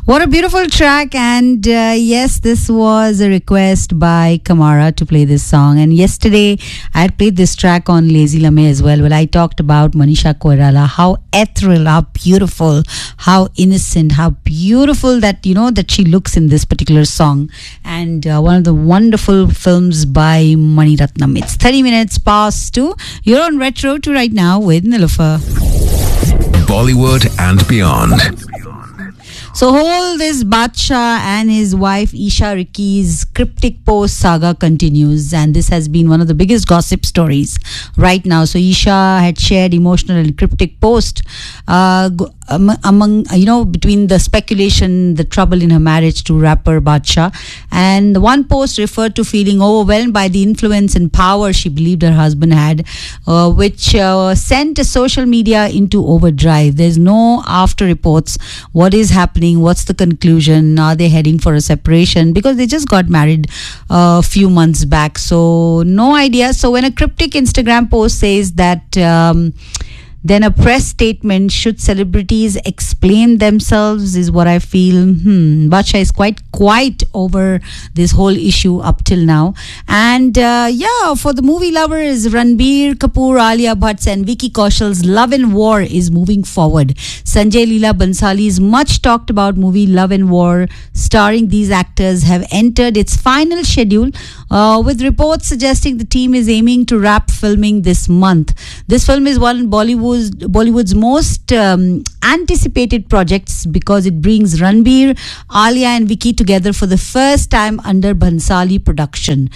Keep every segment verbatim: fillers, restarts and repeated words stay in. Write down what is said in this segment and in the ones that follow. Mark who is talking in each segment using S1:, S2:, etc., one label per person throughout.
S1: What a beautiful track. And uh, yes, this was a request by Kamara to play this song. And yesterday, I had played this track on Lazy Lame as well. Well, I talked about Manisha Koirala, how ethereal, how beautiful, how innocent, how beautiful that, you know, that she looks in this particular song. And uh, one of the wonderful films by Mani Ratnam. It's thirty minutes past two. You're on Retro to Right Now with Nilufer.
S2: Bollywood and beyond.
S1: So whole this Badshah and his wife Isha Ricky's cryptic post saga continues, and this has been one of the biggest gossip stories right now. So Isha had shared emotional and cryptic post uh, among, you know, between the speculation, the trouble in her marriage to rapper Badshah, and one post referred to feeling overwhelmed by the influence and power she believed her husband had, uh, which uh, sent social media into overdrive. There's no after reports. What is happening? What's the conclusion? Are they heading for a separation? Because they just got married a few months back. So no idea. So when a cryptic Instagram post says that um, then a press statement, should celebrities explain themselves, is what I feel. Hmm, Badshah is quite quiet over this whole issue up till now. And uh, yeah, for the movie lovers, Ranbir Kapoor, Alia Bhatt and Vicky Kaushal's Love and War is moving forward. Sanjay Leela Bhansali's much talked about movie Love and War, starring these actors, have entered its final schedule, uh, with reports suggesting the team is aiming to wrap filming this month. This film is one Bollywood Bollywood's most um, anticipated projects because it brings Ranbir, Alia and Vicky together for the first time under Bhansali production.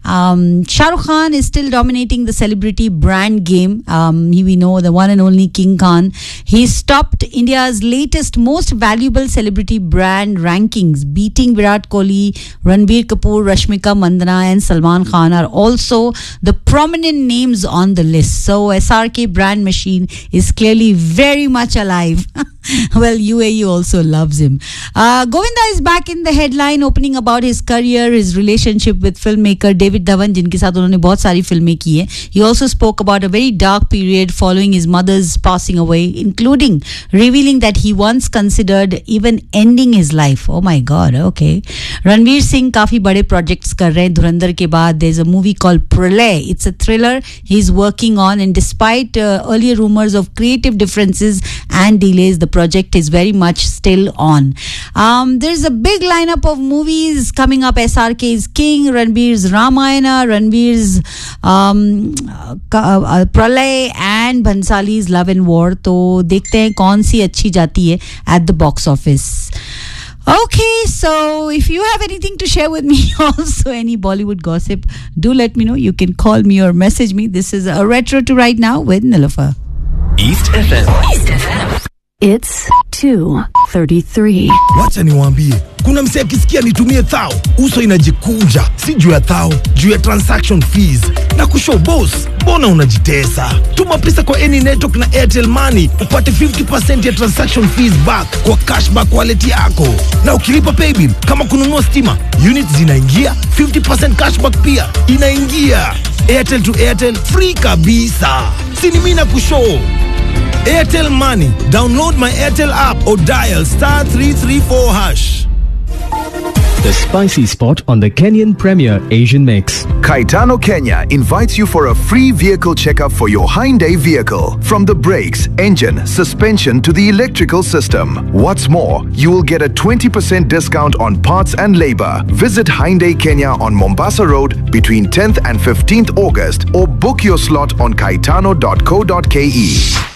S1: Um, Shah Rukh Khan is still dominating the celebrity brand game. Um, he, we know the one and only King Khan. He's topped India's latest most valuable celebrity brand rankings, beating Virat Kohli, Ranbir Kapoor, Rashmika Mandana and Salman Khan are also the prominent names on the list. So S R K brand machine is clearly very much alive. Well, U A E also loves him. Uh, Govinda is back in the headline, opening about his career, his relationship with filmmaker David Dhawan, जिनके साथ उन्होंने बहुत सारी फिल्में की हैं. He also spoke about a very dark period following his mother's passing away, including revealing that he once considered even ending his life. Oh my God, okay. Ranveer Singh काफी बड़े projects कर रहे हैं धुरंधर के बाद. There's a movie called Pralay. It's a thriller he's working on, and despite uh, earlier rumors of creative differences and delays, the project is very much still on. Um, there's a big lineup of movies coming up. S R K's King, Ranbir's Ramayana, Ranbir's um, uh, Pralay and Bhansali's Love and War. तो देखते हैं कौन सी अच्छी जाती है at the box office. Okay, so if you have anything to share with me, also any Bollywood gossip, do let me know. You can call me or message me. This is a Retro to Right Now with Nilufer.
S2: East F M.
S3: East F M. It's two thirty-three.
S4: Wacha niwaambie, kuna msee akisikia nitumie thao, uso inajikunja, si juu ya thao, juu ya transaction fees. Na kushow boss, mbona unajitesa? Tuma pesa kwa any network na Airtel Money, upate fifty percent ya transaction fees back kwa cashback wallet yako. Na ukilipa paybill, kama kununua stima, units zinaingia, fifty percent cashback pia inaingia. Airtel to Airtel, free kabisa. Sinimina kushow. Airtel Money. Download my Airtel app or dial star three three four hash.
S5: The spicy spot on the Kenyan Premier Asian Mix.
S2: Caetano Kenya invites you for a free vehicle checkup for your Hyundai vehicle. From the brakes, engine, suspension to the electrical system. What's more, you will get a twenty percent discount on parts and labor. Visit Hyundai Kenya on Mombasa Road between tenth and fifteenth August or book your slot on caetano dot co dot ke.